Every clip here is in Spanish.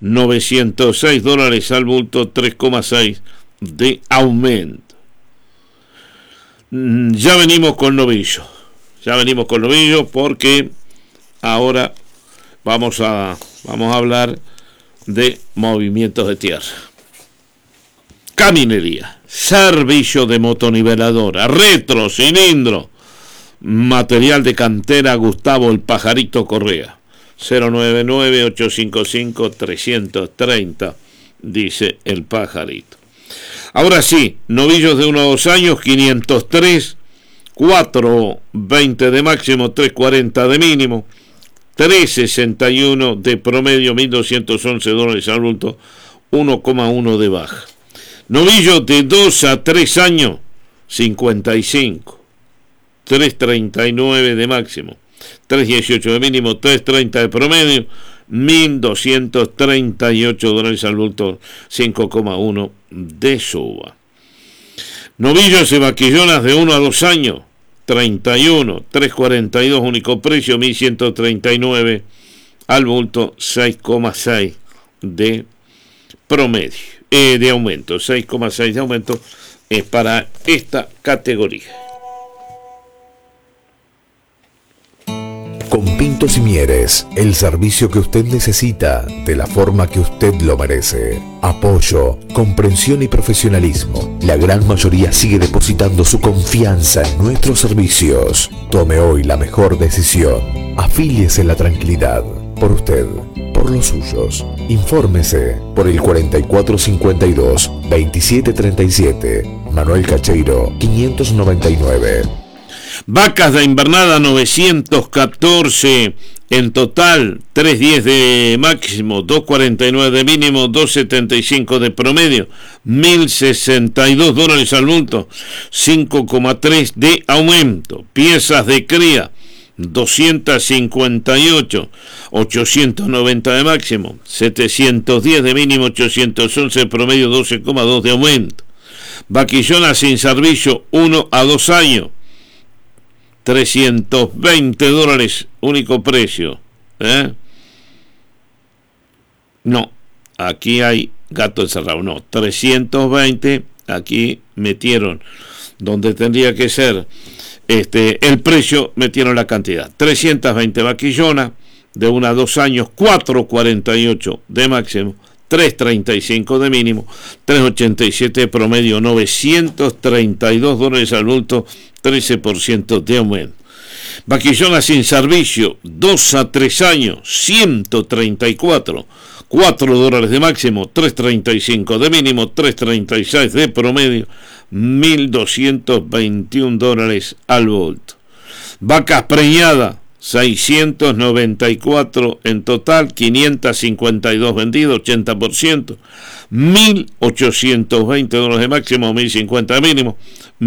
$906 al bulto, 3,6 de aumento. Ya venimos con novillo porque ahora vamos a hablar de movimientos de tierra. Caminería, servicio de motoniveladora, retro, cilindro, material de cantera Gustavo el Pajarito Correa. 099-855-330, dice el Pajarito. Ahora sí, novillos de 1 a 2 años, 503, 420 de máximo, 340 de mínimo, 361 de promedio, $1.211 al bulto, 1,1 de baja. Novillos de 2 a 3 años, 55, 339 de máximo, 318 de mínimo, 330 de promedio, $1.238 al bulto, 5,1 de suba. Novillos y vaquillonas de 1 a 2 años, 31, 342 único precio, 1.139 al bulto, 6,6 de promedio, de aumento, 6,6 de aumento es para esta categoría. Con Pintos y Mieres, el servicio que usted necesita de la forma que usted lo merece. Apoyo, comprensión y profesionalismo. La gran mayoría sigue depositando su confianza en nuestros servicios. Tome hoy la mejor decisión. Afíliese en la tranquilidad. Por usted, por los suyos. Infórmese por el 4452-2737. Manuel Cacheiro, 599. Vacas de invernada 914 en total, 310 de máximo, 249 de mínimo, 275 de promedio, $1.062 al bulto, 5,3 de aumento. Piezas de cría 258, 890 de máximo, 710 de mínimo, 811 de promedio, 12,2 de aumento. Vaquillonas sin servicio 1 a 2 años, $320 único precio. No, aquí hay gato encerrado. No, 320, aquí metieron donde tendría que ser el precio, metieron la cantidad. 320 vaquillonas de 1 a 2 años, 448 de máximo, 335 de mínimo, 387 de promedio, $932 al bulto, 13% de aumento. Vaquillonas sin servicio, 2 a 3 años, 134, $4 de máximo, 335 de mínimo, 336 de promedio, $1.221 al bulto. Vacas preñadas, 694 en total, 552 vendidos, 80%, $1.820 de máximo, 1.050 de mínimo,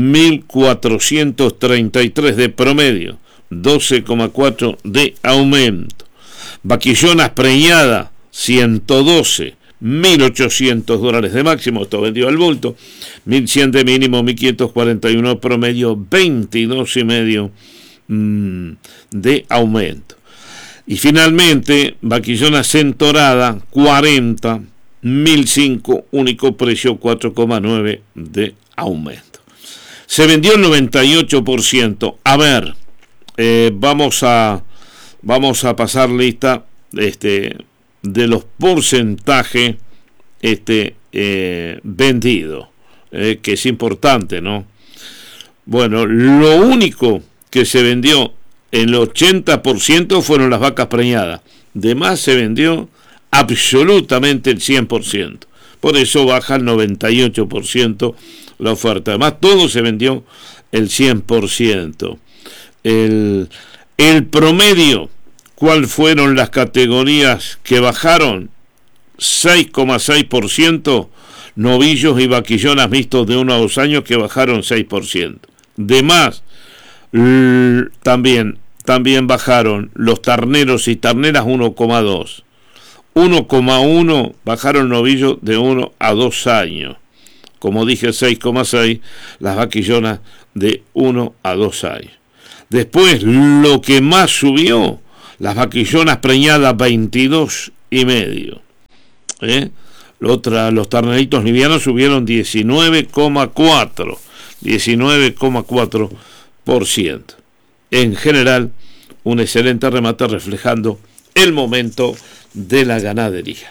1.433 de promedio, 12,4 de aumento. Vaquillonas preñadas, 112, $1.800 de máximo, esto vendido al bulto, 1.100 de mínimo, 1.541 de promedio, 22,5 de aumento. Y finalmente, vaquillona centorada 40, 1.005, único precio, 4,9 de aumento. Se vendió el 98%. A ver, vamos a pasar lista de los porcentajes vendidos, que es importante, ¿no? Bueno, lo único que se vendió el 80% fueron las vacas preñadas. De más se vendió absolutamente el 100%. Por eso baja el 98% la oferta. Además, todo se vendió el 100%. El promedio, ¿cuáles fueron las categorías que bajaron? 6,6%, novillos y vaquillonas mixtos de 1 a 2 años que bajaron 6%. De más, también bajaron los terneros y terneras 1,2. 1,1 bajaron novillos de 1 a 2 años. Como dije, 6,6 las vaquillonas de 1 a 2 años. Después, lo que más subió, las vaquillonas preñadas 22,5. Los terneritos livianos subieron 19,4%. En general, un excelente remate reflejando el momento de la ganadería.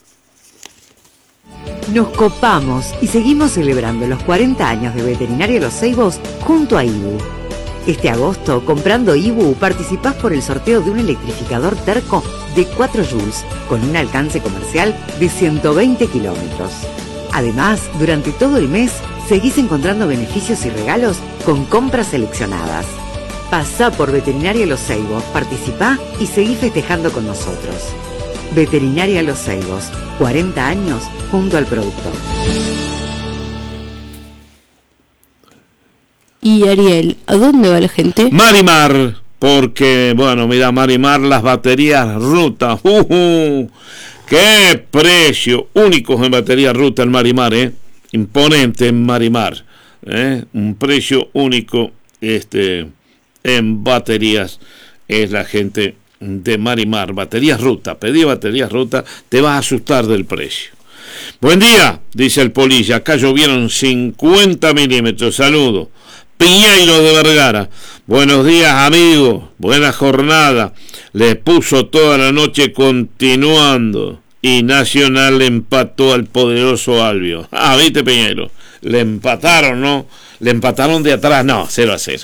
Nos copamos y seguimos celebrando los 40 años de Veterinaria Los Ceibos junto a IBU. Este agosto, comprando IBU, participás por el sorteo de un electrificador Terco de 4 joules con un alcance comercial de 120 kilómetros. Además, durante todo el mes, seguís encontrando beneficios y regalos con compras seleccionadas. Pasá por Veterinaria Los Ceibos, participá y seguí festejando con nosotros. Veterinaria Los Ceibos, 40 años junto al productor. Y Ariel, ¿a dónde va la gente? Marimar, porque, bueno, mira, Marimar, las baterías Ruta. ¡Qué precio! Únicos en baterías Ruta en Marimar, imponente en Marimar. Un precio único en baterías es la gente de Marimar. Baterías Ruta, pedí baterías Ruta, te vas a asustar del precio. Buen día, dice el Polilla, acá llovieron 50 milímetros, saludo. Piñeiro de Vergara, buenos días amigos, buena jornada, le puso toda la noche continuando y Nacional le empató al poderoso Albio. Viste Piñeiro, le empataron, ¿no? Le empataron de atrás, no, 0-0.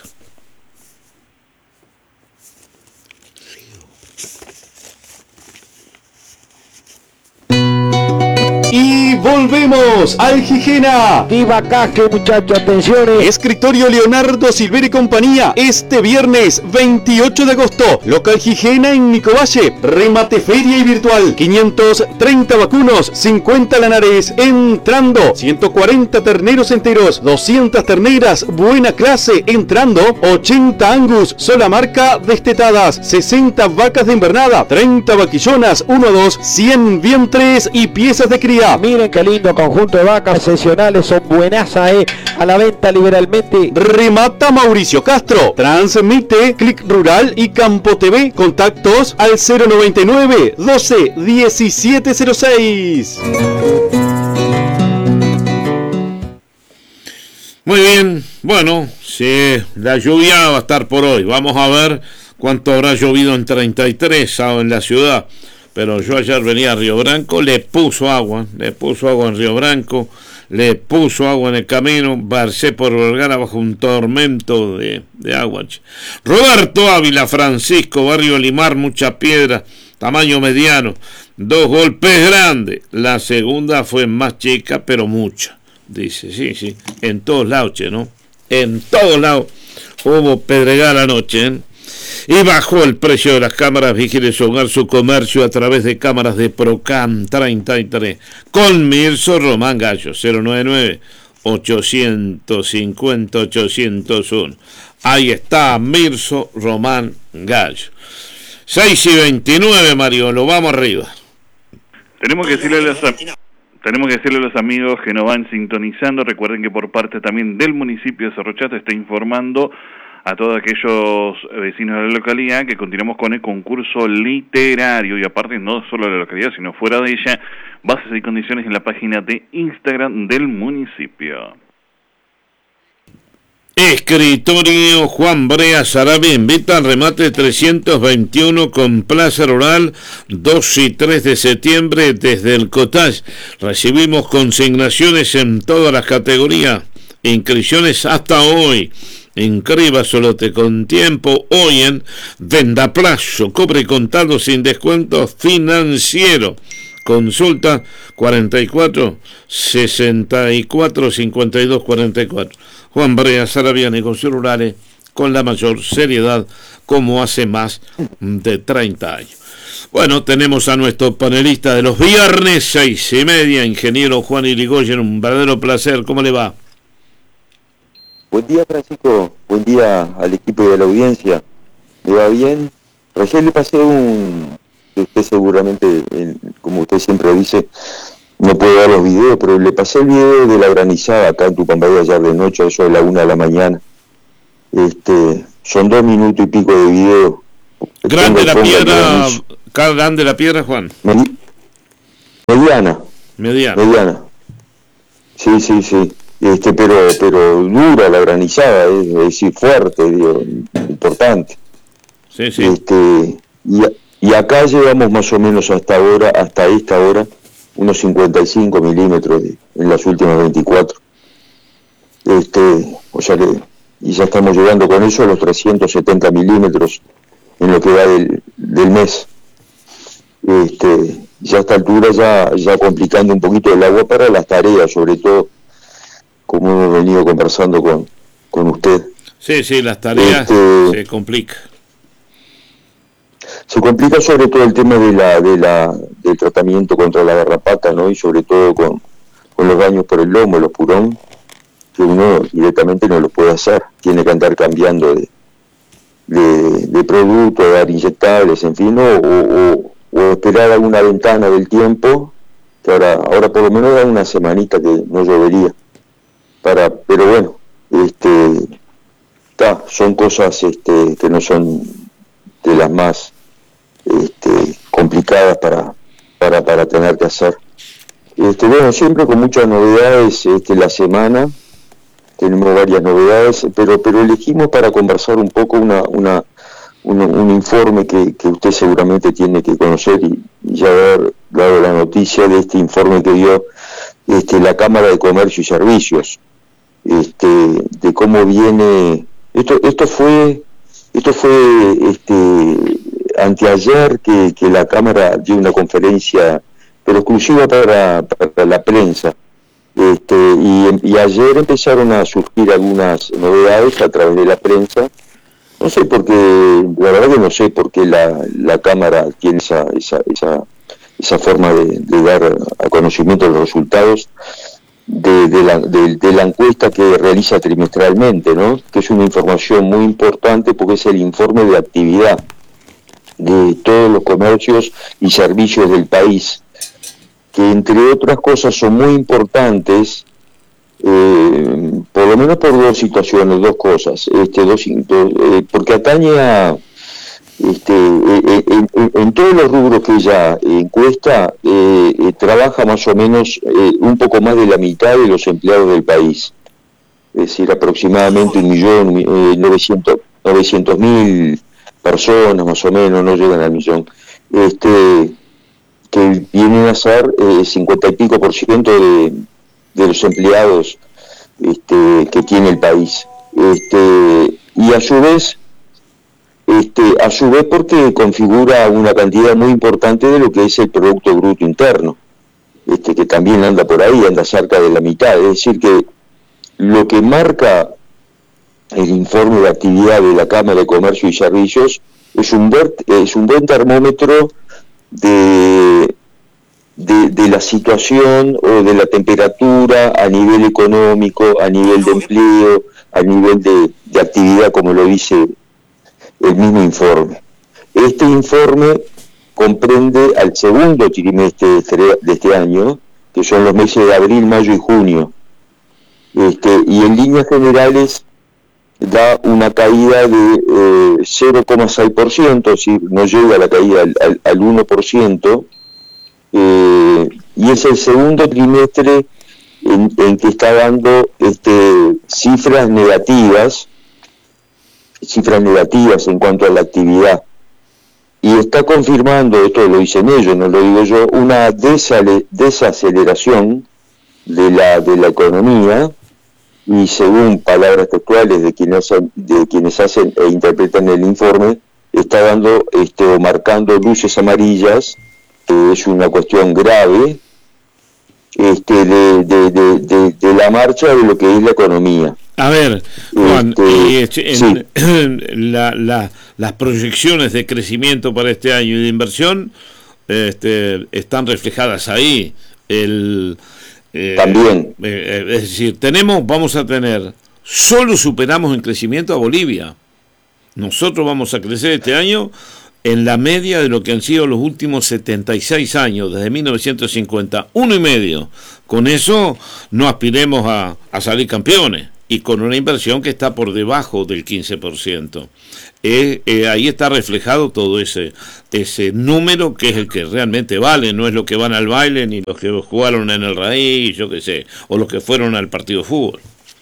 Y volvemos al Gijena. Viva Casque, muchachos, atenciones. Escritorio Leonardo Silver y compañía. Este viernes 28 de agosto. Local Gijena en Nicovalle. Remate feria y virtual. 530 vacunos, 50 lanares. Entrando. 140 terneros enteros. 200 terneras. Buena clase. Entrando. 80 angus. Sola marca destetadas. 60 vacas de invernada. 30 vaquillonas. 1-2. 100 vientres y piezas de cría. Miren qué lindo conjunto de vacas excepcionales, son buenazas, a la venta liberalmente. Remata Mauricio Castro. Transmite Click Rural y Campo TV. Contactos al 099 12 1706. Muy bien, bueno, sí, la lluvia va a estar por hoy. Vamos a ver cuánto habrá llovido en 33 en la ciudad. Pero yo ayer venía a Río Branco, le puso agua en Río Branco, le puso agua en el camino, barcé por Vergara bajo un tormento de agua. Roberto Ávila, Francisco, Barrio Limar, mucha piedra, tamaño mediano, 2 golpes grandes, la segunda fue más chica, pero mucha, dice, sí, en todos lados, ¿no? En todos lados hubo pedregal anoche, Y bajó el precio de las cámaras. Vigile su hogar, su comercio a través de cámaras de Procam 33 con Mirso Román Gallo 099-850-801. Ahí está Mirso Román Gallo. 6:29, Mario, lo vamos arriba. Tenemos que decirle a los amigos que nos van sintonizando. Recuerden que por parte también del municipio de Cerro Chato está informando a todos aquellos vecinos de la localidad que continuamos con el concurso literario, y aparte no solo de la localidad sino fuera de ella, bases y condiciones en la página de Instagram del municipio. Escritorio Juan Brea Sarabia invita al remate 321 con Plaza Rural 2 y 3 de septiembre desde el Cottage. Recibimos consignaciones en todas las categorías, inscripciones hasta hoy. Inscríbaselo con tiempo hoy en Vendaplazo, cobre contado sin descuento financiero. Consulta 44 64 52 44. Juan Brea Sarabia, negocios rurales con la mayor seriedad como hace más de 30 años. Bueno, tenemos a nuestro panelista de los viernes 6:30, ingeniero Juan Irigoyen, un verdadero placer. ¿Cómo le va? Buen día, Francisco. Buen día al equipo y a la audiencia. ¿Le va bien? Recién le pasé que usted seguramente, como usted siempre dice, no puede ver los videos, pero le pasé el video de la granizada acá en Tupambayo ayer de noche, a eso de la 1 de la mañana. Son 2 minutos y pico de video. Grande la piedra, Juan. Me Mediana. Sí. Pero dura la granizada, es decir, fuerte, digo, importante. Sí. Y acá llevamos más o menos hasta esta hora, unos 55 milímetros en las últimas 24. O sea que, y ya estamos llegando con eso a los 370 milímetros en lo que va del mes. Ya a esta altura ya complicando un poquito el agua para las tareas, sobre todo como hemos venido conversando con usted. Sí, las tareas se complican. Se complica sobre todo el tema del tratamiento contra la garrapata, ¿no? Y sobre todo con los daños por el lomo, el ospurón, que uno directamente no lo puede hacer. Tiene que andar cambiando de producto, dar inyectables, en fin, o esperar alguna ventana del tiempo, que ahora por lo menos da una semanita que no llovería. Pero bueno, son cosas que no son de las más complicadas para tener que hacer. Bueno, siempre con muchas novedades la semana, tenemos varias novedades, pero elegimos para conversar un poco un informe que usted seguramente tiene que conocer y ya haber dado la noticia de este informe que dio la Cámara de Comercio y Servicios, de cómo viene esto fue anteayer que la Cámara dio una conferencia, pero exclusiva para la prensa, y ayer empezaron a surgir algunas novedades a través de la prensa. No sé por qué, la verdad que no sé por qué la Cámara tiene esa forma de dar a conocimiento de los resultados de la encuesta que realiza trimestralmente, ¿no? Que es una información muy importante porque es el informe de actividad de todos los comercios y servicios del país, que entre otras cosas son muy importantes, por lo menos por dos situaciones, dos cosas, porque atañe a en todos los rubros que ella encuesta, trabaja más o menos un poco más de la mitad de los empleados del país, es decir, aproximadamente 1.900.000 personas más o menos, no llegan al millón, que vienen a ser 50 y pico % de los empleados que tiene el país, y a su vez porque configura una cantidad muy importante de lo que es el Producto Bruto Interno, que también anda por ahí, anda cerca de la mitad. Es decir, que lo que marca el informe de actividad de la Cámara de Comercio y Servicios es un buen termómetro de la situación o de la temperatura a nivel económico, a nivel de empleo, a nivel de actividad, como lo dice el mismo informe. Este informe comprende al segundo trimestre de este año, que son los meses de abril, mayo y junio, y en líneas generales da una caída de 0,6%, es decir, no llega a la caída al 1%, y es el segundo trimestre en que está dando cifras negativas en cuanto a la actividad, y está confirmando, esto lo dicen ellos, no lo digo yo, una desaceleración de la economía, y según palabras textuales de quienes hacen e interpretan el informe, está dando o marcando luces amarillas, que es una cuestión grave de la marcha de lo que es la economía. A ver, Juan, sí. Las proyecciones de crecimiento para este año y de inversión están reflejadas ahí. También. Es decir, vamos a tener, solo superamos en crecimiento a Bolivia. Nosotros vamos a crecer este año en la media de lo que han sido los últimos 76 años, desde 1950, 1,5. Con eso no aspiremos a salir campeones. y con una inversión que está por debajo del 15%. Ahí está reflejado todo ese número, que es el que realmente vale, no es lo que van al baile, ni los que jugaron en el Raíz, yo qué sé, o los que fueron al partido de fútbol.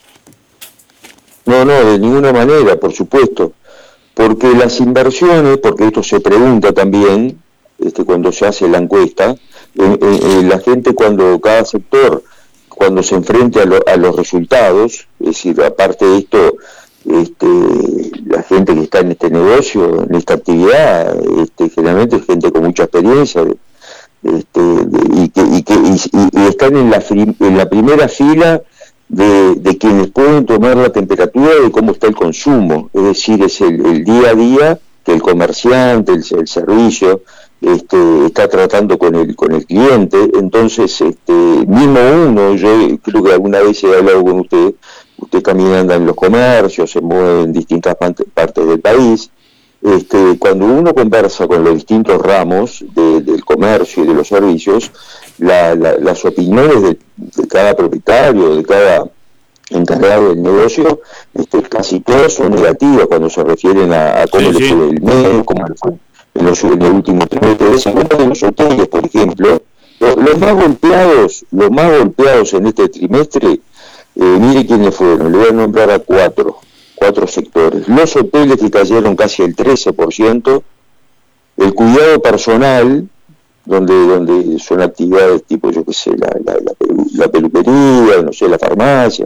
No, de ninguna manera, por supuesto, porque las inversiones, porque esto se pregunta también, cuando se hace la encuesta, la gente cada sector, cuando se enfrenta a los resultados, es decir, aparte de esto, la gente que está en este negocio, en esta actividad, generalmente es gente con mucha experiencia, y están en la primera fila de quienes pueden tomar la temperatura de cómo está el consumo, es decir, es el día a día que el comerciante, el servicio, está tratando con el cliente. Entonces, mismo uno, yo creo que alguna vez he hablado con usted también anda en los comercios, se mueve en distintas partes del país. Cuando uno conversa con los distintos ramos del comercio y de los servicios, las opiniones de cada propietario, de cada encargado del negocio, casi todas son negativas cuando se refieren a cómo le fue el mes, cómo le fue en el último trimestre. De los hoteles, por ejemplo, los más golpeados en este trimestre, mire quiénes fueron, le voy a nombrar a cuatro sectores. Los hoteles, que cayeron casi el 13%, el cuidado personal, donde son actividades tipo, yo qué sé, la peluquería, no sé, la farmacia,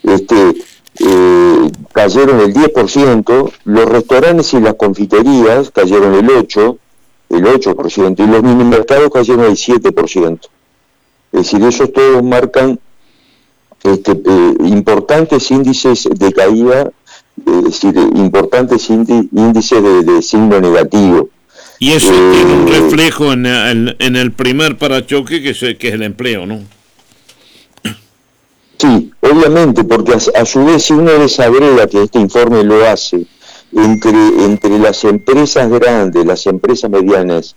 cayeron el 10%, los restaurantes y las confiterías cayeron el 8%, y los minimercados cayeron el 7%. Es decir, esos todos marcan importantes índices de caída, es decir, importantes índices de signo negativo. Y eso tiene un reflejo en el primer parachoque, que es el empleo, ¿no? Sí, obviamente, porque a su vez, si uno desagrega, que este informe lo hace, entre las empresas grandes, las empresas medianas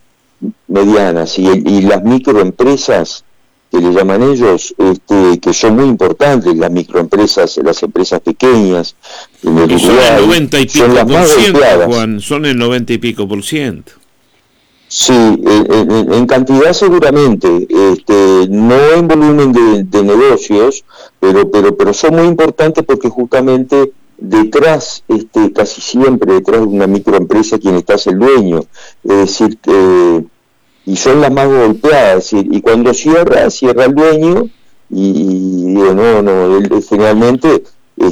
y las microempresas, que le llaman ellos, que son muy importantes, las microempresas, las empresas pequeñas, en el Uruguay, son el 90 y pico son las más golpeadas. Juan, son el 90 y pico %. Sí, en cantidad seguramente, no en volumen de negocios, pero son muy importantes porque justamente detrás, casi siempre detrás de una microempresa quien está es el dueño, es decir, y son las más golpeadas, y cuando cierra el dueño, y digo, él generalmente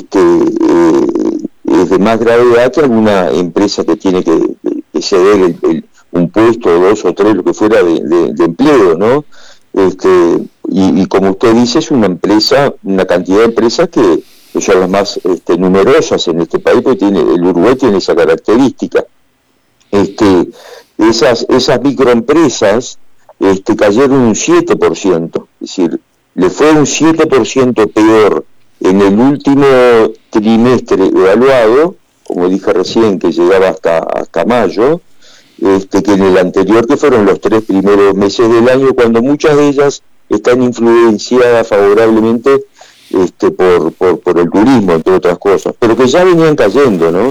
es de más gravedad que alguna empresa que tiene que ceder un puesto, 2 o 3, lo que fuera de empleo, ¿no? Y como usted dice, es una cantidad de empresas que son las más numerosas en este país, porque el Uruguay tiene esa característica. Esas microempresas cayeron un 7%, es decir, le fue un 7% peor en el último trimestre evaluado, como dije recién, que llegaba hasta mayo, que en el anterior, que fueron los 3 primeros meses del año, cuando muchas de ellas están influenciadas favorablemente por el turismo, entre otras cosas, pero que ya venían cayendo, ¿no?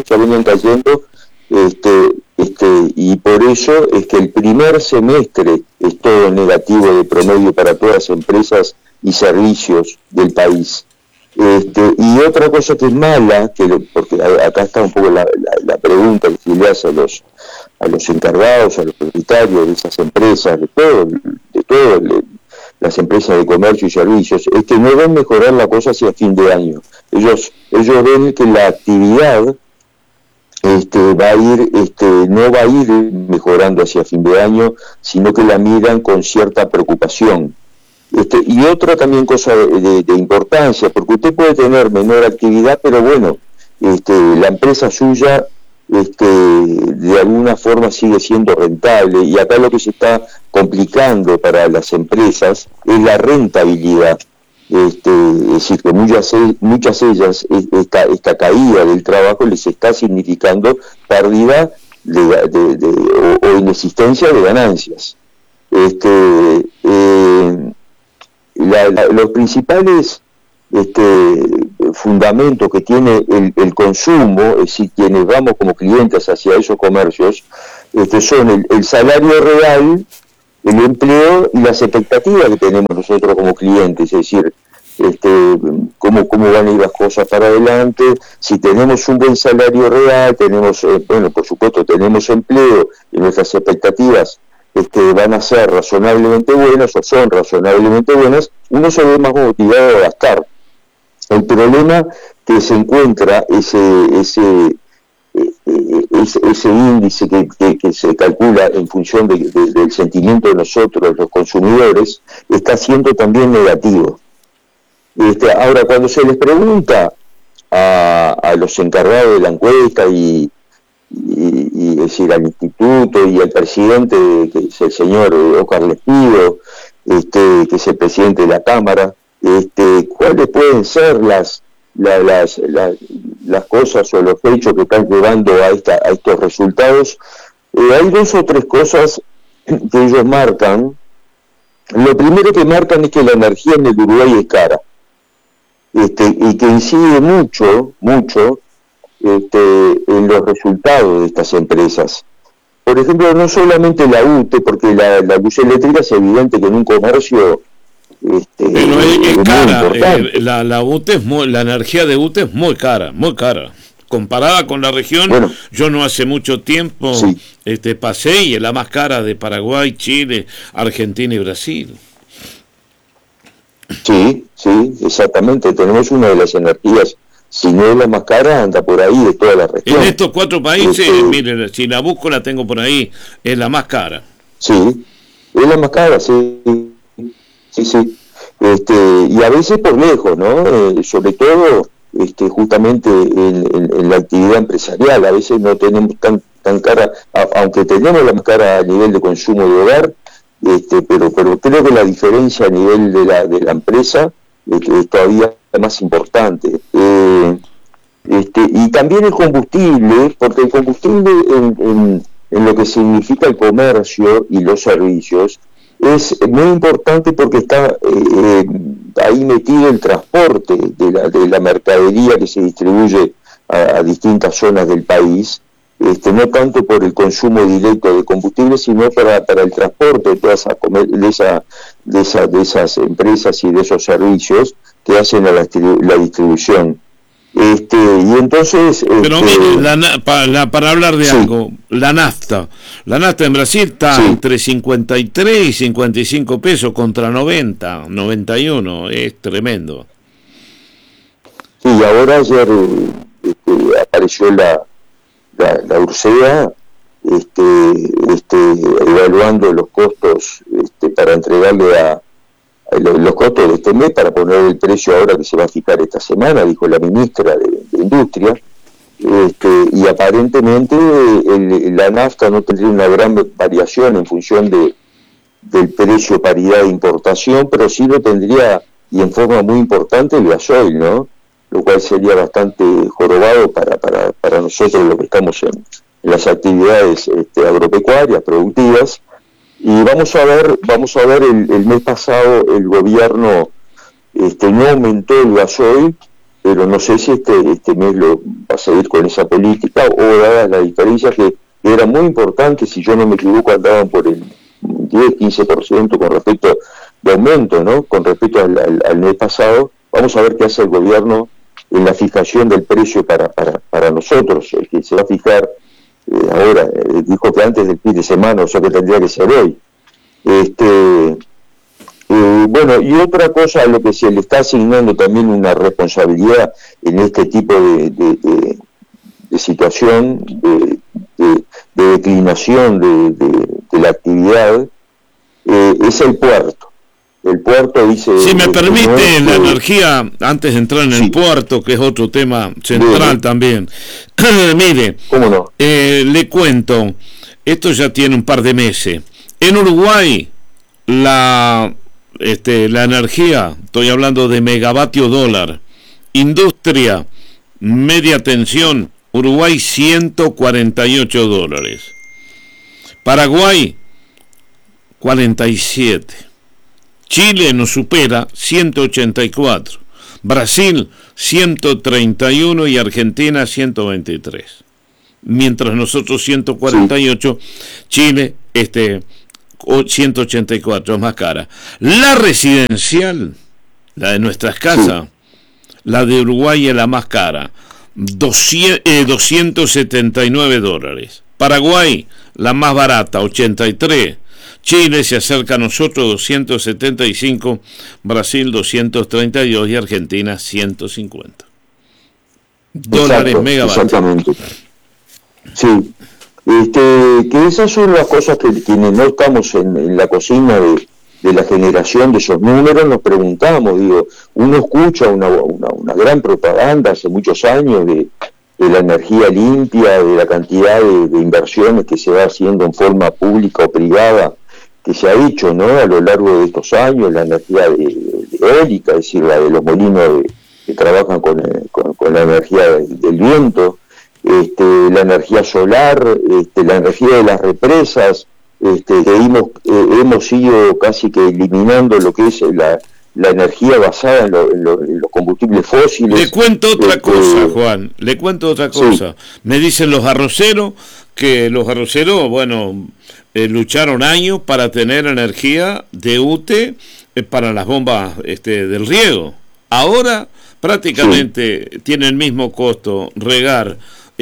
Y por eso es que el primer semestre es todo negativo de promedio para todas las empresas y servicios del país. Y otra cosa que es mala, porque acá está un poco la pregunta que se le hace a los encargados, a los propietarios de esas empresas, de todo las empresas de comercio y servicios, es que no ven mejorar la cosa hacia fin de año. Ellos ven que la actividad no va a ir mejorando hacia fin de año, sino que la miran con cierta preocupación. Y otra también cosa de importancia, porque usted puede tener menor actividad, pero bueno, la empresa suya de alguna forma sigue siendo rentable, y acá lo que se está complicando para las empresas es la rentabilidad. Es decir, que muchas ellas esta caída del trabajo les está significando pérdida o inexistencia de ganancias. Los principales fundamento que tiene el consumo, es decir, quienes vamos como clientes hacia esos comercios, son el salario real, el empleo y las expectativas que tenemos nosotros como clientes, es decir, cómo van a ir las cosas para adelante. Si tenemos un buen salario real, tenemos, por supuesto, tenemos empleo y nuestras expectativas van a ser razonablemente buenas o son razonablemente buenas, uno se ve más motivado a gastar. El problema que se encuentra ese índice que se calcula en función del sentimiento de nosotros, los consumidores, está siendo también negativo. Ahora, cuando se les pregunta a los encargados de la encuesta y es decir, al instituto y al presidente, que es el señor Oscar Lespido, que es el presidente de la Cámara, cuáles pueden ser las cosas o los hechos que están llevando a estos resultados, hay 2 o 3 cosas que ellos marcan. Lo primero que marcan es que la energía en el Uruguay es cara, y que incide mucho en los resultados de estas empresas. Por ejemplo, no solamente la UTE, porque la luz eléctrica es evidente que en un comercio pero es cara. La UTE la energía de UTE es muy cara, comparada con la región. Bueno, yo no hace mucho tiempo pasé y es la más cara de Paraguay, Chile, Argentina y Brasil. Sí, exactamente. Tenemos una de las energías, si no es la más cara, anda por ahí de toda la región. En estos 4 países, miren, si la busco la tengo por ahí, es la más cara. Sí, es la más cara, sí. Y a veces por lejos, ¿no? Sobre todo, justamente en la actividad empresarial, a veces no tenemos tan cara, aunque tenemos la más cara a nivel de consumo de hogar, pero creo que la diferencia a nivel de la empresa es todavía más importante. Y también el combustible, porque el combustible en lo que significa el comercio y los servicios es muy importante, porque está ahí metido el transporte de la mercadería que se distribuye a distintas zonas del país, no tanto por el consumo directo de combustible, sino para el transporte de todas esas empresas y de esos servicios que hacen la distribución. Y entonces pero mire, para hablar de algo, la nafta en Brasil está entre 53 y 55 pesos contra 91, es tremendo. Sí, y ahora ayer apareció la Ursea evaluando los costos para entregarle los costos de este mes, para poner el precio ahora que se va a fijar esta semana, dijo la ministra de Industria, y aparentemente la nafta no tendría una gran variación en función del precio paridad de importación, pero sí lo tendría, y en forma muy importante, el gasoil, ¿no? Lo cual sería bastante jorobado para nosotros, los que estamos en las actividades agropecuarias, productivas. Y vamos a ver el mes pasado el gobierno no aumentó el gasoil, pero no sé si este mes va a seguir con esa política, o dadas las diferencias que eran muy importantes, si yo no me equivoco andaban por el 10-15% con respecto de aumento, ¿no? Con respecto al mes pasado. Vamos a ver qué hace el gobierno en la fijación del precio para nosotros, el que se va a fijar ahora, dijo que antes del fin de semana, o sea que tendría que ser hoy. Bueno, y otra cosa a lo que se le está asignando también una responsabilidad en este tipo de situación, de declinación de la actividad, es el puerto. El puerto dice... Si me permite, la energía, antes de entrar en el puerto, que es otro tema central también. Mire, ¿cómo no? Le cuento, esto ya tiene un par de meses. En Uruguay, la energía, estoy hablando de megavatio dólar, industria, media tensión, Uruguay $148. Paraguay, 47. Chile nos supera, 184. Brasil 131 y Argentina 123. Mientras nosotros 148, Chile 184, es más cara. La residencial, la de nuestras casas, la de Uruguay es la más cara, $279. Paraguay, la más barata, 83. Chile se acerca a nosotros, 275. Brasil, 232. Y Argentina, 150. Dólares megavatio. Exactamente. Sí. Que esas son las cosas que quienes no estamos en la cocina de la generación de esos números nos preguntamos. Digo, uno escucha una gran propaganda hace muchos años de la energía limpia, de la cantidad de inversiones que se va haciendo en forma pública o privada, que se ha hecho, ¿no?, a lo largo de estos años, la energía eólica, es decir, la de los molinos que trabajan con la energía del viento, la energía solar, la energía de las represas, que hemos ido casi que eliminando lo que es la energía basada en los combustibles fósiles. Le cuento otra cosa, Juan, sí. Me dicen los arroceros que bueno, lucharon años para tener energía de UTE para las bombas del riego. Ahora prácticamente tiene el mismo costo regar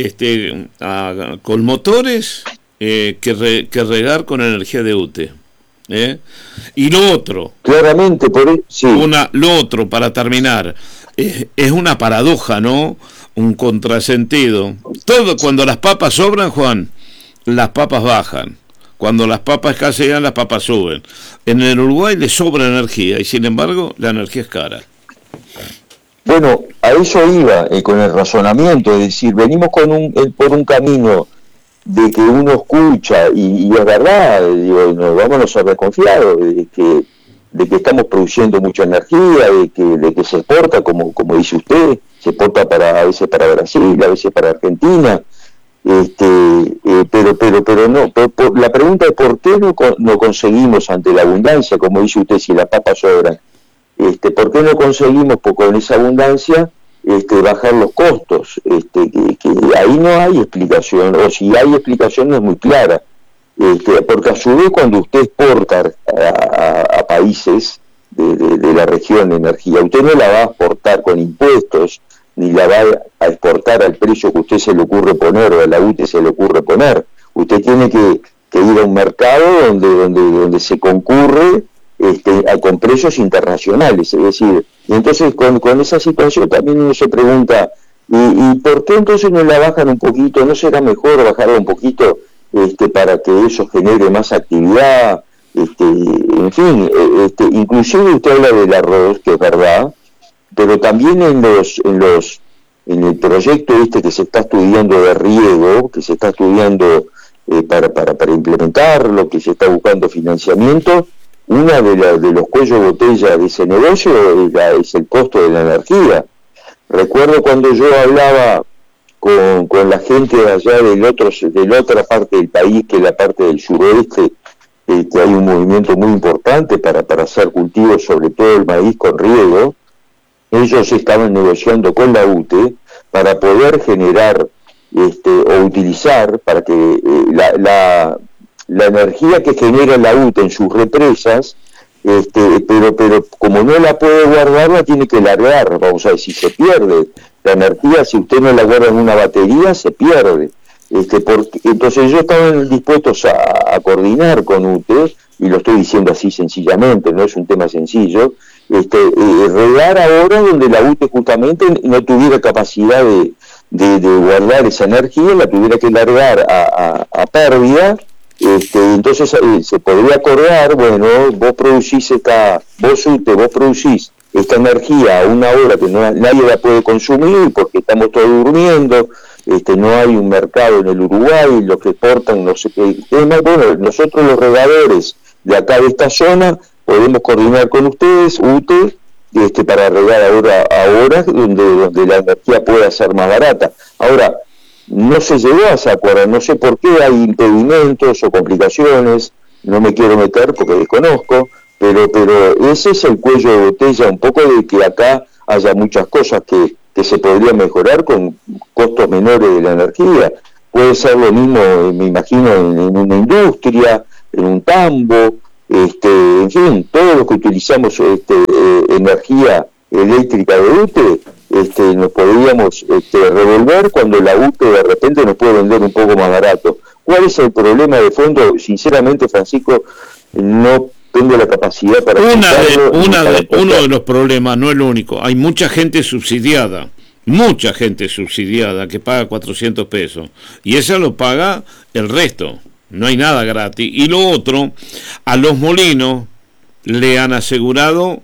con motores que regar con energía de UTE. Y lo otro, claramente, lo otro para terminar, es una paradoja, ¿no? Un contrasentido. Todo, cuando las papas sobran, Juan, las papas bajan. Cuando las papas escasean, las papas suben. En el Uruguay le sobra energía y sin embargo la energía es cara. Bueno, a eso iba con el razonamiento, es decir, venimos por un camino de que uno escucha, y es verdad, digo, no, vámonos a desconfiar de que estamos produciendo mucha energía, de que se exporta, como dice usted, se exporta a veces para Brasil, a veces para Argentina, pero no, la pregunta es ¿por qué no conseguimos ante la abundancia, como dice usted, si las papas sobran? ¿Por qué no conseguimos con esa abundancia bajar los costos? Que ahí no hay explicación, o si hay explicación no es muy clara, porque a su vez cuando usted exporta a países de la región de energía, usted no la va a exportar con impuestos, ni la va a exportar al precio que usted se le ocurre poner o a la UTE se le ocurre poner. Usted tiene que ir a un mercado donde se concurre con precios internacionales, es decir, y entonces con esa situación también uno se pregunta, ¿y por qué entonces no la bajan un poquito? ¿No será mejor bajarla un poquito para que eso genere más actividad? En fin, inclusive usted habla del arroz, que es verdad, pero también en el proyecto que se está estudiando de riego, que se está estudiando para implementarlo, que se está buscando financiamiento, una de los cuellos de botella de ese negocio es el costo de la energía. Recuerdo cuando yo hablaba con la gente de allá de la otra parte del país, que es la parte del suroeste, que hay un movimiento muy importante para hacer cultivos, sobre todo el maíz con riego. Ellos estaban negociando con la UTE para poder generar o utilizar para que la energía que genera la UTE en sus represas, pero como no la puede guardar, la tiene que largar, vamos a decir, se pierde. La energía, si usted no la guarda en una batería, se pierde. Entonces ellos estaban dispuestos a coordinar con UTE, y lo estoy diciendo así sencillamente, no es un tema sencillo, regar ahora donde la UTE justamente no tuviera capacidad de guardar esa energía, la tuviera que largar a pérdida. Entonces se podría acordar, bueno, vos producís esta energía a una hora que nadie la puede consumir porque estamos todos durmiendo, no hay un mercado en el Uruguay, los que exportan no sé qué tema. Bueno, nosotros los regadores de acá de esta zona podemos coordinar con ustedes, UTE, para regar a horas donde la energía pueda ser más barata. Ahora, no se llegó a ese acuerdo, no sé por qué hay impedimentos o complicaciones, no me quiero meter porque desconozco, pero ese es el cuello de botella un poco de que acá haya muchas cosas que se podrían mejorar con costos menores de la energía. Puede ser lo mismo, me imagino, en una industria, en un tambo, en fin, todos los que utilizamos energía eléctrica de UTE, nos podríamos revolver cuando la UTE de repente nos puede vender un poco más barato. ¿Cuál es el problema de fondo? Sinceramente, Francisco, no tengo la capacidad para... Uno de los problemas, no es lo único, hay mucha gente subsidiada que paga 400 pesos, y esa lo paga el resto, no hay nada gratis. Y lo otro, a los molinos le han asegurado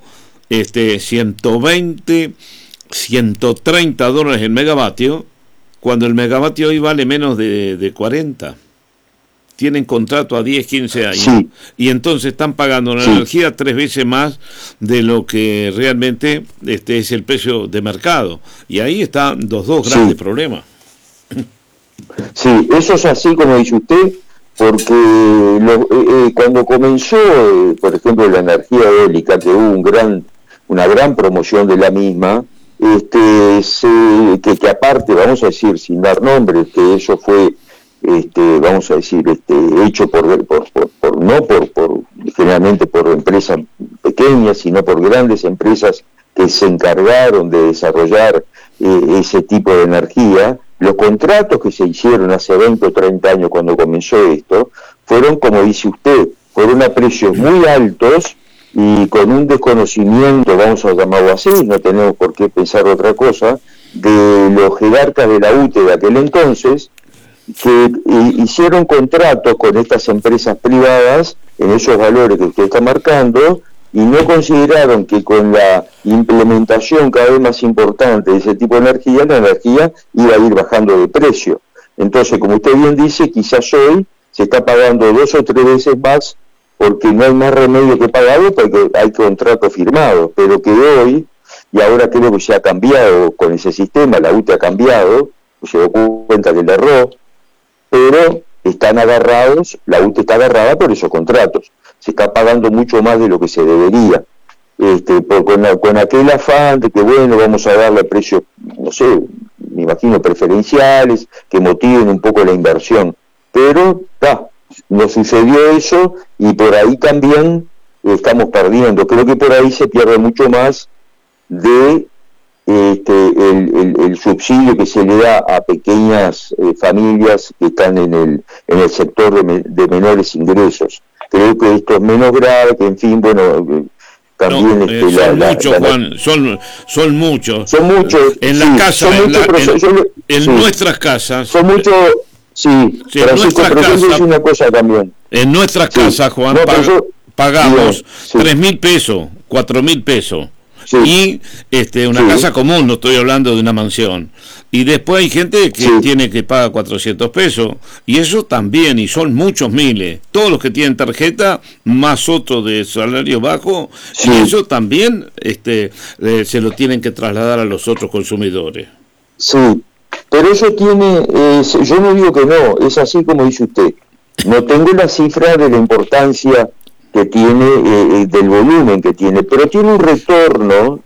120, 130 dólares el megavatio, cuando el megavatio hoy vale menos de 40. Tienen contrato a 10, 15 años, sí. Y entonces están pagando la energía 3 veces más de lo que realmente es el precio de mercado. Y ahí están los dos grandes problemas. Sí, eso es así como dice usted, porque cuando comenzó, por ejemplo, la energía eólica, que hubo una gran promoción de la misma, que aparte, vamos a decir, sin dar nombres, que eso fue... vamos a decir, hecho generalmente por empresas pequeñas, sino por grandes empresas que se encargaron de desarrollar ese tipo de energía. Los contratos que se hicieron hace 20 o 30 años cuando comenzó esto, fueron, como dice usted, fueron a precios muy altos y con un desconocimiento, vamos a llamarlo así, no tenemos por qué pensar otra cosa, de los jerarcas de la UTE de aquel entonces, que hicieron contratos con estas empresas privadas en esos valores que usted está marcando, y no consideraron que con la implementación cada vez más importante de ese tipo de energía, la energía iba a ir bajando de precio. Entonces, como usted bien dice, quizás hoy se está pagando 2 o 3 veces más porque no hay más remedio que pagarlo, porque hay contratos firmados, pero que hoy, y ahora creo que se ha cambiado con ese sistema, la UTE ha cambiado, se dio cuenta que le erró, pero están agarrados, la UTE está agarrada por esos contratos, se está pagando mucho más de lo que se debería, con aquel afán de que bueno, vamos a darle precios, no sé, me imagino preferenciales, que motiven un poco la inversión, pero no sucedió eso, y por ahí también estamos perdiendo. Creo que por ahí se pierde mucho más de el subsidio que se le da a pequeñas familias que están en el sector de menores ingresos. Creo que esto es menos grave, que en fin, bueno, también son muchos. Son muchos. En la casa, en nuestras casas. Son muchos. Sí, Francisco, pero yo decir una cosa también. En nuestras casas, Juan, pagamos 3.000 pesos, 4.000 pesos. Sí. Y una casa común, no estoy hablando de una mansión. Y después hay gente que tiene que pagar 400 pesos, y eso también, y son muchos miles. Todos los que tienen tarjeta, más otro de salario bajo, y eso también se lo tienen que trasladar a los otros consumidores. Sí, pero eso tiene, yo no digo que no, es así como dice usted. No tengo la cifra de la importancia que tiene, del volumen que tiene, pero tiene un retorno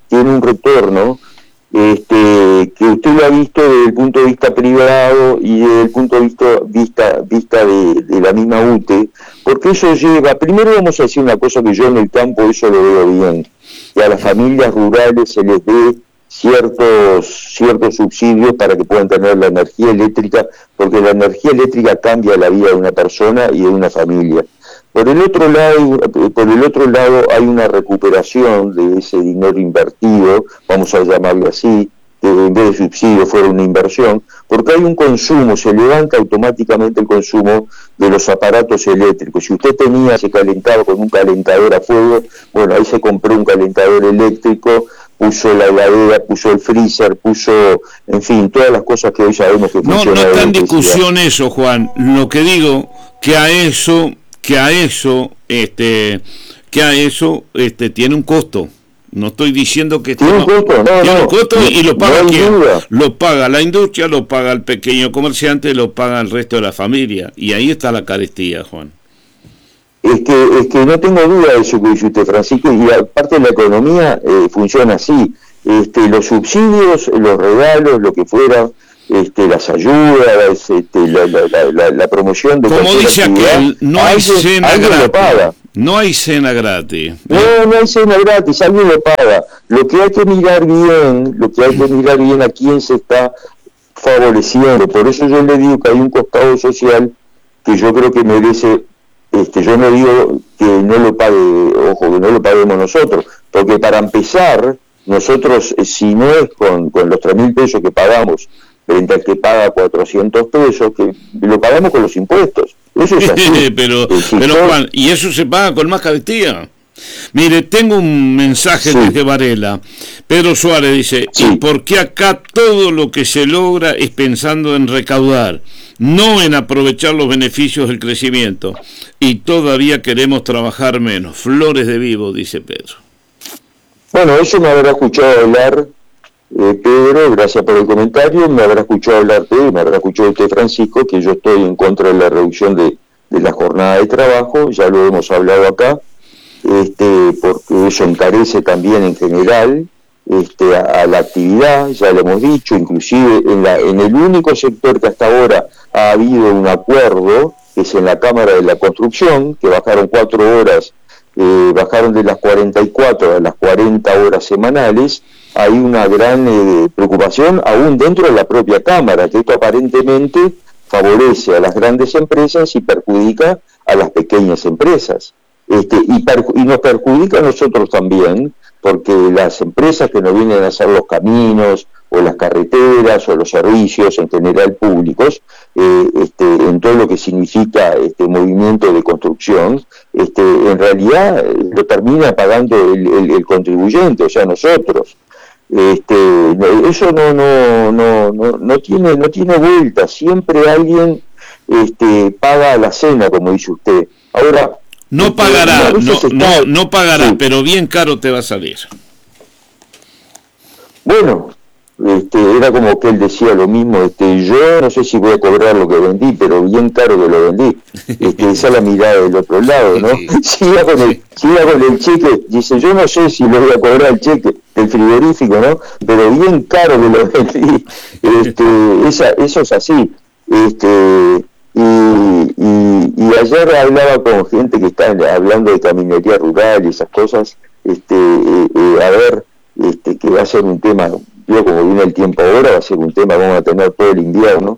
que usted lo ha visto desde el punto de vista privado y desde el punto de vista de la misma UTE, porque eso lleva, primero vamos a decir una cosa que yo en el campo eso lo veo bien, que a las familias rurales se les dé ciertos subsidios para que puedan tener la energía eléctrica, porque la energía eléctrica cambia la vida de una persona y de una familia. Por el otro lado hay una recuperación de ese dinero invertido, vamos a llamarlo así, que en vez de subsidio fuera una inversión, porque hay un consumo, se levanta automáticamente el consumo de los aparatos eléctricos. Si usted se calentaba con un calentador a fuego, bueno, ahí se compró un calentador eléctrico, puso la heladera, puso el freezer, en fin, todas las cosas que hoy sabemos que funcionan. No está en discusión eso, Juan. Lo que digo, que a eso tiene un costo. No estoy diciendo que tiene un costo, y lo paga quién. Lo paga la industria, lo paga el pequeño comerciante, lo paga el resto de la familia, y ahí está la carestía, Juan. Es que no tengo duda de eso que dice usted, Francisco, y aparte la economía funciona así. los subsidios, los regalos, lo que fuera, las ayudas, la promoción de como dice aquel, no hay cena gratis. No hay cena gratis. No hay cena gratis, alguien lo paga. Lo que hay que mirar bien a quién se está favoreciendo. Por eso yo le digo que hay un costado social que yo creo que merece, yo no digo que no lo pague, ojo, que no lo paguemos nosotros, porque para empezar, nosotros, si no es con los 3.000 pesos que pagamos, frente al que paga 400 pesos, que lo pagamos con los impuestos. Eso es así. pero Juan, y eso se paga con más carestía. Mire, tengo un mensaje desde Varela. Pedro Suárez dice, ¿y por qué acá todo lo que se logra es pensando en recaudar, no en aprovechar los beneficios del crecimiento? Y todavía queremos trabajar menos. Flores de Vivo, dice Pedro. Bueno, eso me habrá escuchado hablar Pedro, gracias por el comentario. Me habrá escuchado hablar me habrá escuchado usted, Francisco, que yo estoy en contra de la reducción de la jornada de trabajo. Ya lo hemos hablado acá, porque eso encarece también en general a la actividad, ya lo hemos dicho, inclusive en el único sector que hasta ahora ha habido un acuerdo, que es en la Cámara de la Construcción, que bajaron 4 horas, bajaron de las 44 a las 40 horas semanales. Hay una gran preocupación aún dentro de la propia Cámara, que esto aparentemente favorece a las grandes empresas y perjudica a las pequeñas empresas. Y nos perjudica a nosotros también, porque las empresas que nos vienen a hacer los caminos, o las carreteras, o los servicios en general públicos, en todo lo que significa movimiento de construcción, en realidad lo termina pagando el contribuyente, o sea, nosotros. Eso no tiene vuelta. Siempre alguien paga la cena, como dice usted. Ahora no pagará, no pagará, sí, pero bien caro te va a salir. Bueno, era como que él decía lo mismo, yo no sé si voy a cobrar lo que vendí, pero bien caro que lo vendí. Esa es la mirada del otro lado, ¿no? Si iba con el cheque, dice, yo no sé si le voy a cobrar el cheque del frigorífico, ¿no? Pero bien caro que lo vendí. Eso es así. Y ayer hablaba con gente que está hablando de caminería rural y esas cosas, a ver, que va a ser un tema. Yo, como viene el tiempo ahora, va a ser un tema, vamos a tener todo el invierno.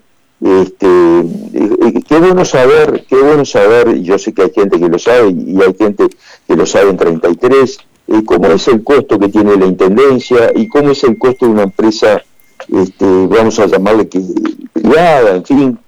Qué bueno saber, y yo sé que hay gente que lo sabe, y hay gente que lo sabe en 33, cómo es el costo que tiene la intendencia, y cómo es el costo de una empresa, vamos a llamarle privada, en fin.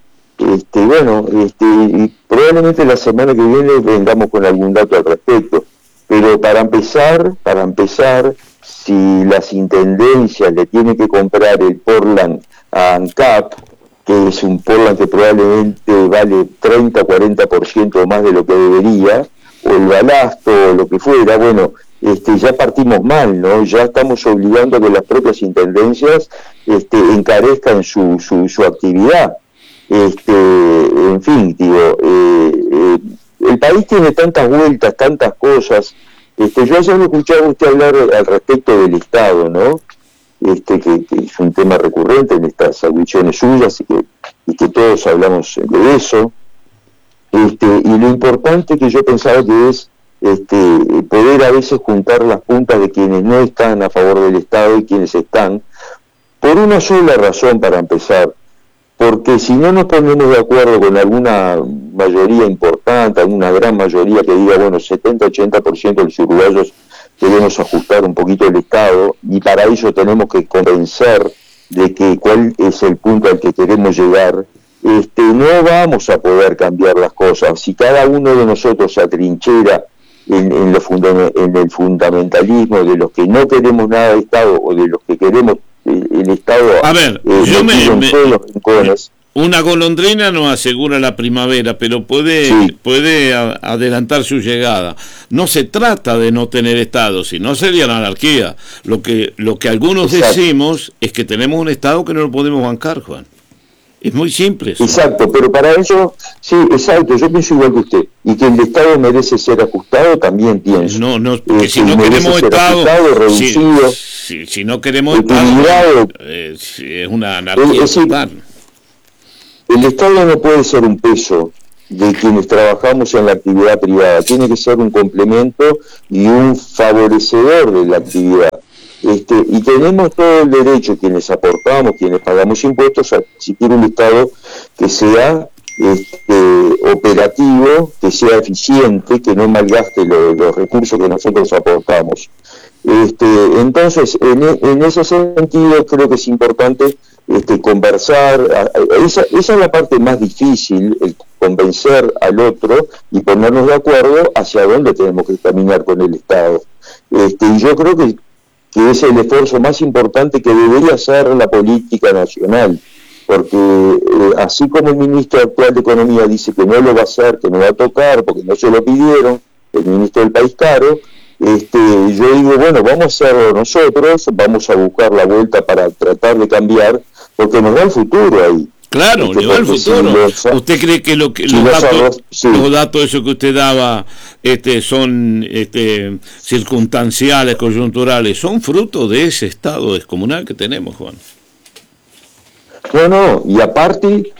Y probablemente la semana que viene vengamos con algún dato al respecto. Pero para empezar, si las intendencias le tienen que comprar el Portland a ANCAP, que es un Portland que probablemente vale 30-40% más de lo que debería, o el balasto, o lo que fuera, bueno, ya partimos mal, ¿no? Ya estamos obligando a que las propias intendencias encarezcan su actividad. En fin, digo, el país tiene tantas vueltas, tantas cosas. Yo ayer lo escuchaba a usted hablar al respecto del Estado, ¿no? Que es un tema recurrente en estas audiciones suyas y que todos hablamos de eso. Y lo importante que yo pensaba que es poder a veces juntar las puntas de quienes no están a favor del Estado y quienes están, por una sola razón para empezar. Porque si no nos ponemos de acuerdo con alguna mayoría importante, alguna gran mayoría que diga, bueno, 70-80% de los uruguayos debemos ajustar un poquito el Estado, y para ello tenemos que convencer de que cuál es el punto al que queremos llegar, no vamos a poder cambiar las cosas. Si cada uno de nosotros se atrinchera en el fundamentalismo de los que no queremos nada de Estado o de los que queremos el Estado, a ver, una golondrina no asegura la primavera, pero puede adelantar su llegada. No se trata de no tener Estado, sino sería la anarquía. Lo que algunos decimos es que tenemos un Estado que no lo podemos bancar, Juan. Es muy simple eso. Exacto, pero para eso, sí, exacto, yo pienso igual que usted. Y que el Estado merece ser ajustado, también pienso. No, porque si no queremos Estado, reducido. si no queremos equilibrado, es una anarquía total. El Estado no puede ser un peso de quienes trabajamos en la actividad privada, tiene que ser un complemento y un favorecedor de la actividad. Y tenemos todo el derecho, quienes aportamos, quienes pagamos impuestos, a exigir un Estado que sea operativo, que sea eficiente, que no malgaste los recursos que nosotros aportamos. Entonces, en ese sentido, creo que es importante conversar. Esa es la parte más difícil, el convencer al otro y ponernos de acuerdo hacia dónde tenemos que caminar con el Estado. Y yo creo que es el esfuerzo más importante que debería hacer la política nacional, porque así como el ministro actual de Economía dice que no lo va a hacer, que no va a tocar, porque no se lo pidieron, el ministro del País Caro, yo digo, bueno, vamos a hacerlo nosotros, vamos a buscar la vuelta para tratar de cambiar, porque nos da el futuro ahí. Claro, le va el futuro. ¿Usted cree que los datos esos que usted daba son circunstanciales, coyunturales, son fruto de ese estado descomunal que tenemos, Juan? No, y aparte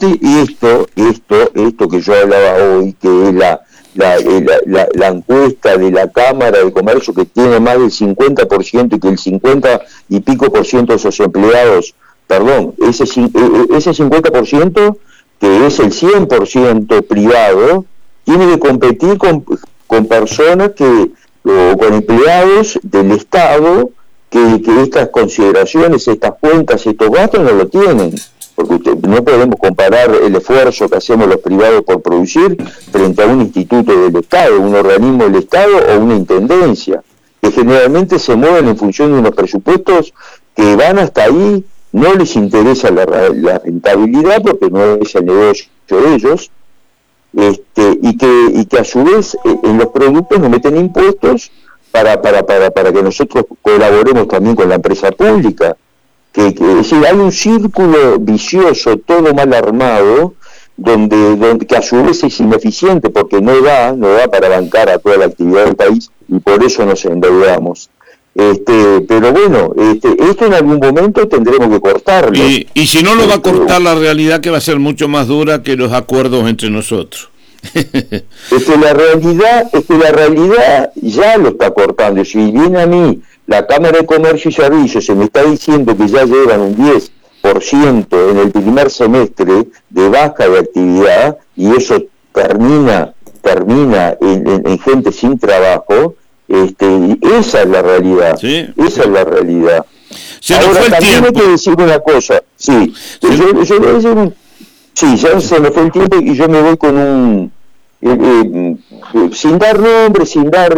esto que yo hablaba hoy, que es la encuesta de la Cámara de Comercio, que tiene más del 50% y que el 50 y pico por ciento de esos empleados, ese 50%, que es el 100% privado, tiene que competir con personas o con empleados del Estado que estas consideraciones, estas cuentas, estos gastos no lo tienen, porque no podemos comparar el esfuerzo que hacemos los privados por producir frente a un instituto del Estado, un organismo del Estado o una intendencia, que generalmente se mueven en función de unos presupuestos que van hasta ahí. No les interesa la rentabilidad porque no es el negocio de ellos, y que a su vez en los productos nos meten impuestos para que nosotros colaboremos también con la empresa pública, es decir, hay un círculo vicioso, todo mal armado, donde que a su vez es ineficiente porque no da para bancar a toda la actividad del país, y por eso nos endeudamos. Pero bueno, esto en algún momento tendremos que cortarlo. Y si no lo va a cortar la realidad, que va a ser mucho más dura que los acuerdos entre nosotros. La realidad ya lo está cortando. Si viene a mí la Cámara de Comercio y Servicios, se me está diciendo que ya llevan un 10% en el primer semestre de baja de actividad, y eso termina en gente sin trabajo. Esa es la realidad. ¿Sí? Esa es la realidad. Ahora también hay que decir una cosa. Sí, yo voy a decir ya se me fue el tiempo y yo me voy con un sin dar nombres, sin dar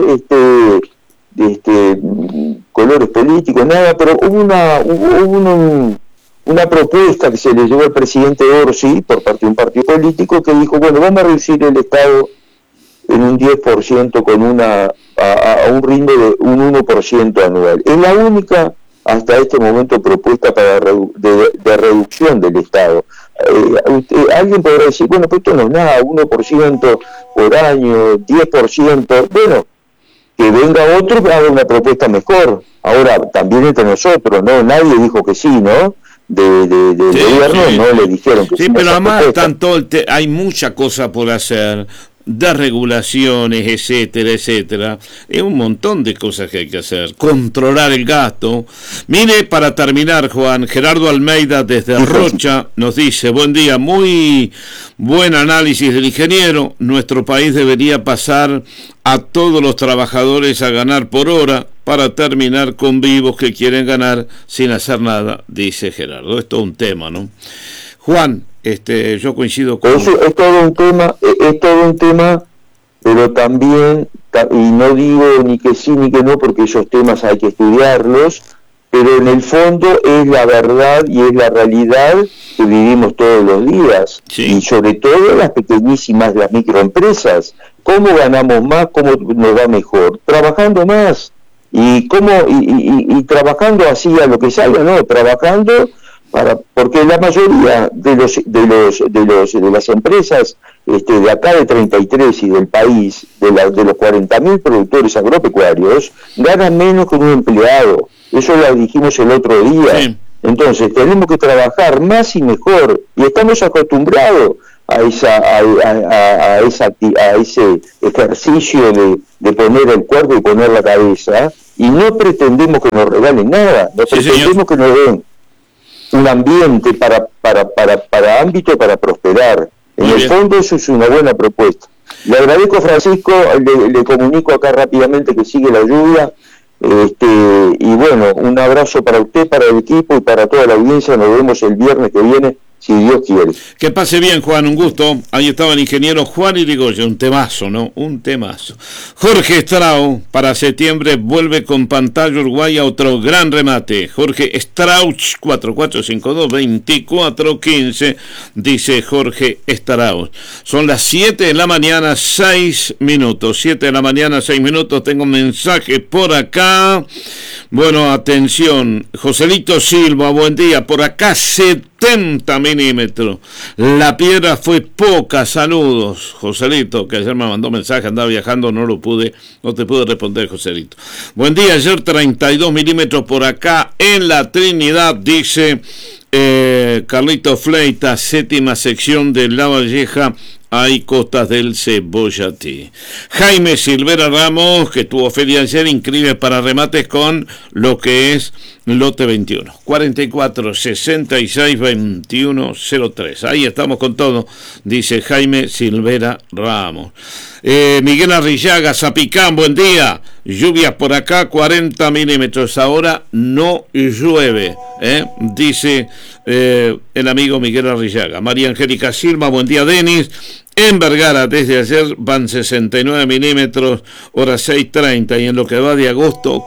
colores políticos, nada, pero hubo una propuesta que se le llevó al presidente Orsi por parte de un partido político que dijo, bueno, vamos a reducir el Estado en un 10% a un ritmo de un 1% anual. Es la única hasta este momento propuesta de reducción del Estado. Alguien podrá decir, bueno, pues esto no es nada, 1% por año, 10%, bueno, que venga otro que haga una propuesta mejor. Ahora, también entre nosotros, ¿no? Nadie dijo que sí, ¿no? Del gobierno no le dijeron que sí. Sí, pero además hay mucha cosa por hacer, de regulaciones, etcétera, es un montón de cosas que hay que hacer, controlar el gasto. Mire, para terminar, Juan, Gerardo Almeida desde Rocha nos dice, buen día, muy buen análisis del ingeniero, nuestro país debería pasar a todos los trabajadores a ganar por hora para terminar con vivos que quieren ganar sin hacer nada, dice Gerardo. Es todo un tema, ¿no? Juan, yo coincido con... Eso es todo un tema, pero también, y no digo ni que sí ni que no, porque esos temas hay que estudiarlos, pero en el fondo es la verdad y es la realidad que vivimos todos los días, sí. Y sobre todo las pequeñísimas, las microempresas. ¿Cómo ganamos más? ¿Cómo nos va mejor? Trabajando más. Y trabajando así a lo que salga, no, trabajando porque la mayoría de las empresas de acá de 33 y del país, de los 40.000 productores agropecuarios, ganan menos que un empleado. Eso lo dijimos el otro día. Sí. Entonces tenemos que trabajar más y mejor, y estamos acostumbrados a ese ejercicio de poner el cuerpo y poner la cabeza, y no pretendemos que nos regalen nada, pretendemos que nos den un ambiente para ámbito para prosperar. En el fondo eso es una buena propuesta. Le agradezco, Francisco, le comunico acá rápidamente que sigue la lluvia, y bueno, un abrazo para usted, para el equipo y para toda la audiencia. Nos vemos el viernes que viene, si Dios quiere. Que pase bien, Juan, un gusto. Ahí estaba el ingeniero Juan Irigoyen, un temazo, ¿no? Un temazo. Jorge Strauch, para septiembre, vuelve con pantalla uruguaya, otro gran remate. Jorge Strauch, 4452-2415, dice Jorge Strauch. Son las 7 de la mañana, 6 minutos. 7 de la mañana, 6 minutos. Tengo un mensaje por acá. Bueno, atención. Joselito Silva, buen día. Por acá 70 milímetros. La piedra fue poca. Saludos, Joselito, que ayer me mandó mensaje, andaba viajando, no te pude responder, Joselito. Buen día, ayer 32 milímetros por acá en la Trinidad, dice Carlito Fleita, séptima sección de La Valleja. Hay costas del Cebollatí. Jaime Silvera Ramos, que tuvo feria ayer, inscribe para remates con lo que es lote 21. 44 66 21 03. Ahí estamos con todo, dice Jaime Silvera Ramos. Miguel Arrillaga, Zapicán, buen día. Lluvias por acá, 40 milímetros. Ahora no llueve, dice el amigo Miguel Arrillaga. María Angélica Silva, buen día, Denis. En Vergara, desde ayer van 69 milímetros, hora 6:30, y en lo que va de agosto,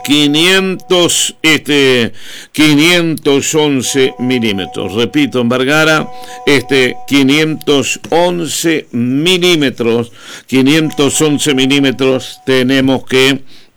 511 milímetros. Repito, en Vergara, 511 milímetros. 511 milímetros tenemos que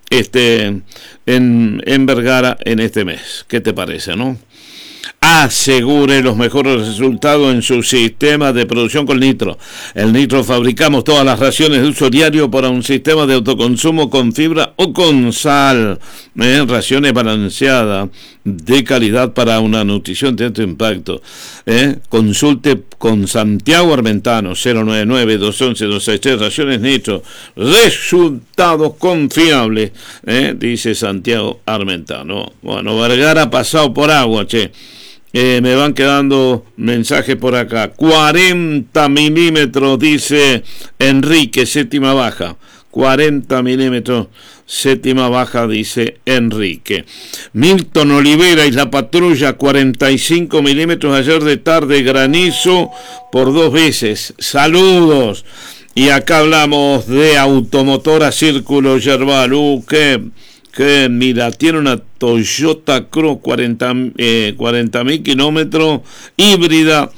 en Vergara en este mes. ¿Qué te parece, no? Asegure los mejores resultados en su sistema de producción con Nitro. El Nitro fabricamos todas las raciones de uso diario para un sistema de autoconsumo con fibra o con sal. Raciones balanceadas de calidad para una nutrición de alto impacto. Consulte con Santiago Armentano, 099-211-263, raciones Nitro. Resultados confiables, dice Santiago Armentano. Bueno, Vergara ha pasado por agua, che. Me van quedando mensajes por acá. 40 milímetros, dice Enrique, séptima baja. 40 milímetros, séptima baja, dice Enrique. Milton Olivera y la patrulla, 45 milímetros ayer de tarde, granizo por 2 veces. Saludos. Y acá hablamos de Automotora Círculo Yerbal. Que mira, tiene una Toyota Cross 40.000 kilómetros, híbrida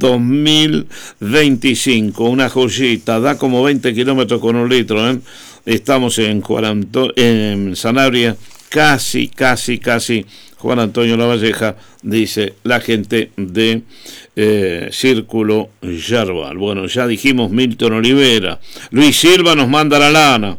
2025, una joyita, da como 20 kilómetros con 1 litro, Estamos en Sanabria, casi Juan Antonio Lavalleja, dice la gente de Círculo Yerbal. Bueno, ya dijimos Milton Olivera. Luis Silva nos manda la lana.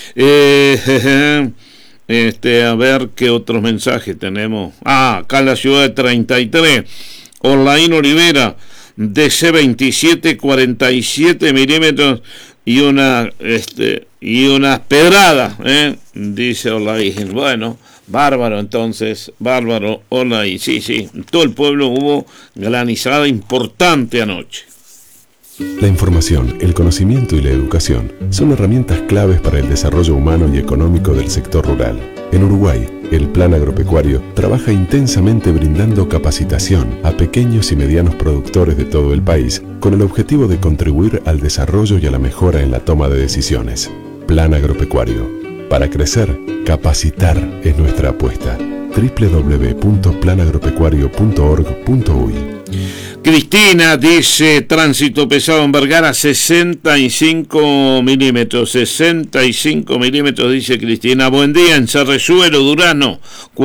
A ver qué otros mensajes tenemos. Acá en la ciudad de 33, Orlaín Olivera, DC 27, 47 milímetros y una pedrada, dice Orlaín. Bueno, bárbaro, entonces, bárbaro, Orlaín. Sí, en todo el pueblo hubo granizada importante anoche. La información, el conocimiento y la educación son herramientas claves para el desarrollo humano y económico del sector rural. En Uruguay, el Plan Agropecuario trabaja intensamente brindando capacitación a pequeños y medianos productores de todo el país con el objetivo de contribuir al desarrollo y a la mejora en la toma de decisiones. Plan Agropecuario. Para crecer, capacitar es nuestra apuesta. www.planagropecuario.org.uy. Cristina dice, tránsito pesado en Vergara, 65 milímetros, 65 milímetros, dice Cristina. Buen día, en Cerrezuelo, Durano,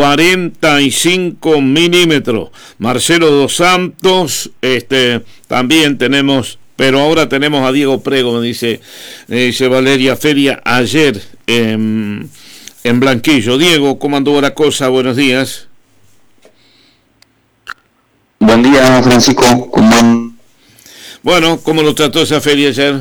45 milímetros. Marcelo Dos Santos, también tenemos, pero ahora tenemos a Diego Prego, dice Valeria Feria, ayer en Blanquillo. Diego, ¿cómo anduvo la cosa? Buenos días. Buen día, Francisco. Bueno, ¿cómo lo trató esa feria ayer?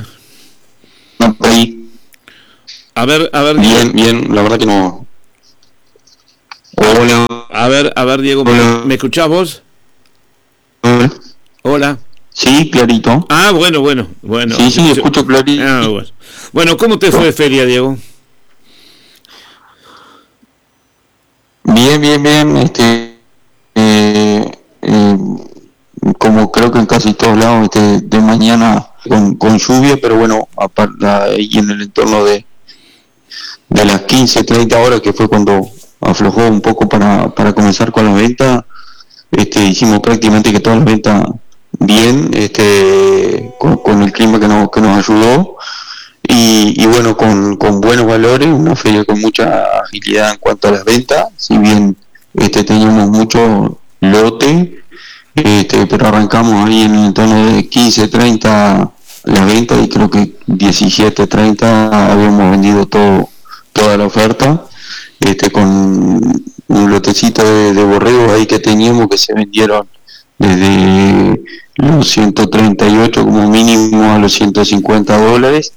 A ver. Bien, la verdad que no. Hola. A ver, Diego, ¿me escuchás vos? Hola. Sí, clarito. Ah, bueno. Sí, escucho clarito. Ah, bueno, ¿cómo te fue de feria, Diego? Bien, como creo que en casi todos lados de mañana con lluvia, pero bueno, aparte ahí en el entorno de las 15-30 horas, que fue cuando aflojó un poco para comenzar con la venta, hicimos prácticamente que todas las ventas bien, con el clima que nos ayudó, y bueno, con buenos valores, una feria con mucha agilidad en cuanto a las ventas, si bien teníamos mucho lote, pero arrancamos ahí en el entorno de 15-30 la venta, y creo que 17-30 habíamos vendido toda la oferta, con un lotecito de borregos ahí que teníamos, que se vendieron desde los 138 como mínimo a los $150.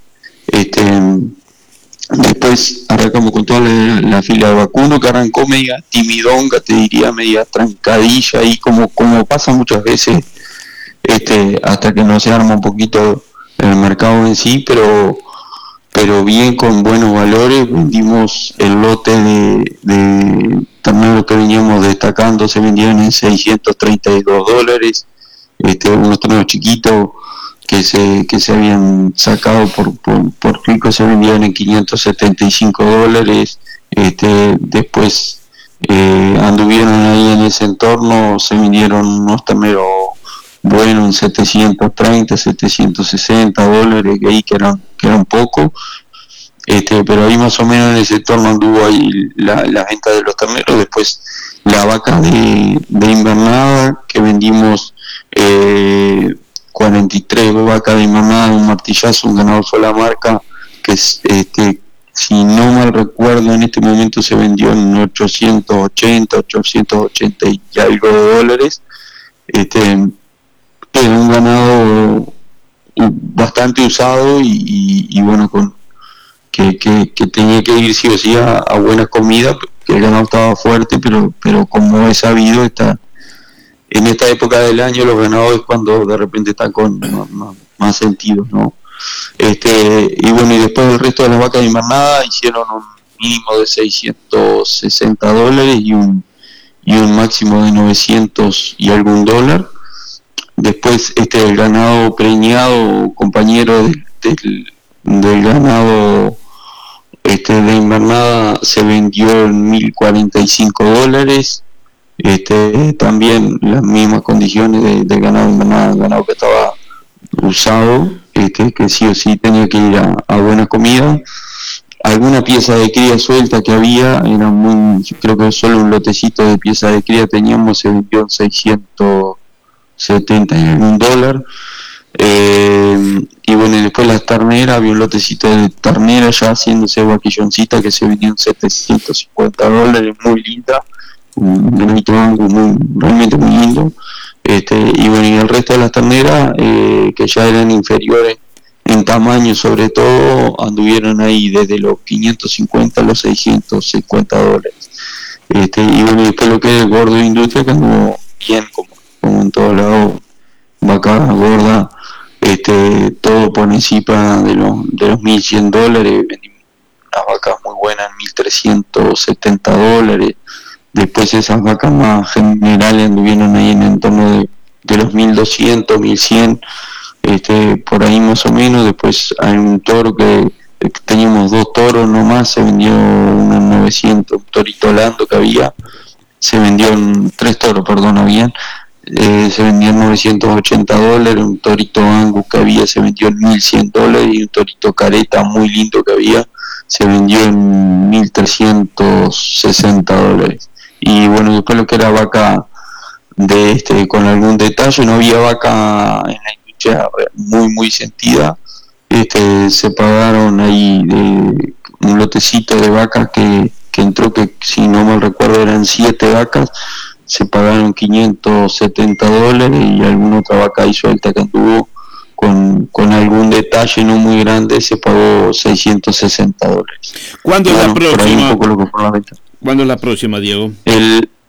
Después arrancamos con toda la fila de vacuno, que arrancó media timidonga, te diría, media trancadilla, y como pasa muchas veces, hasta que no se arma un poquito el mercado en sí, pero bien, con buenos valores. Vendimos el lote de terneros que veníamos destacando, se vendieron en $632, unos terneros chiquitos que se habían sacado por pico se vendían en $575. Después anduvieron ahí en ese entorno, se vendieron unos terneros buenos en $730-$760, que ahí que eran poco, pero ahí más o menos en ese entorno anduvo ahí la venta de los terneros. Después la vaca de invernada, que vendimos 43 vacas de invernada, un martillazo, un ganador sola marca, que es, si no mal recuerdo, en este momento se vendió en 880 y algo de dólares. Un ganado bastante usado, y bueno, que tenía que ir sí o sí a buena comida, que el ganado estaba fuerte, pero como es sabido, en esta época del año los ganados es cuando de repente están con más sentido, ¿no? Y bueno, y después el resto de las vacas de invernada hicieron un mínimo de $660 y un máximo de 900 y algún dólar. Después el ganado preñado, compañero del ganado de invernada, se vendió en $1.045. También las mismas condiciones de ganado invernada, ganado que estaba usado, que sí o sí tenía que ir a buena comida. Alguna pieza de cría suelta que había, era creo que solo un lotecito de pieza de cría teníamos, se vendió en $670 y algún dólar. Y bueno, y después las terneras, había un lotecito de ternera ya haciéndose vaquilloncita, que se vendió en $750, muy linda, un granito realmente muy lindo. Y bueno, y el resto de las terneras, que ya eran inferiores en tamaño, sobre todo, anduvieron ahí desde los 550 a los $650. Y bueno, y después lo que es el gordo de industria, que anduvo bien, como en todos lados, vaca gorda, todo por encima de los $1.100. Vendimos unas vacas muy buenas en $1.370. Después esas vacas más generales anduvieron ahí en el torno de los $1.200, $1.100, por ahí más o menos. Después hay un toro que teníamos 2 toros nomás, se vendió unos 900, un torito holando que había, se vendió en 3 toros, perdón, habían, se vendió en $980, un torito Angus que había se vendió en $1.100 y un torito careta muy lindo que había se vendió en $1.360. Y bueno, después lo que era vaca de con algún detalle, no había vaca en la industria muy sentida, se pagaron ahí de un lotecito de vacas que entró, que si no mal recuerdo eran 7 vacas, se pagaron $570, y alguna otra vaca ahí suelta que anduvo con algún detalle no muy grande se pagó $660. ¿Cuándo es la próxima? ¿Cuándo es la próxima, Diego?